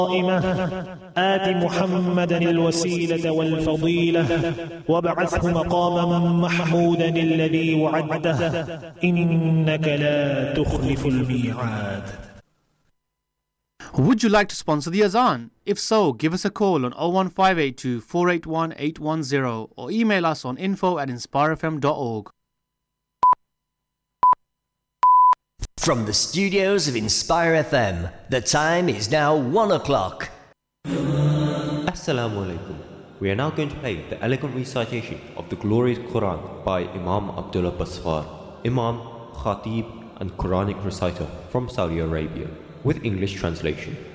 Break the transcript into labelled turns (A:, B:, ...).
A: آت محمدا الوسيلة والفضيلة وابعثه مقاما محمودا الذي وعدته إنك لا تخلف الميعاد.
B: Would you like to sponsor the Azan? If so, give us a call on 01582 481 810 or email us on info@inspirefm.org.
C: From the studios of Inspire FM, the time is now 1 o'clock.
D: Assalamu alaikum. We are now going to play the elegant recitation of the glorious Quran by Imam Abdullah Basfar, Imam, Khatib and Quranic reciter from Saudi Arabia, with English translation.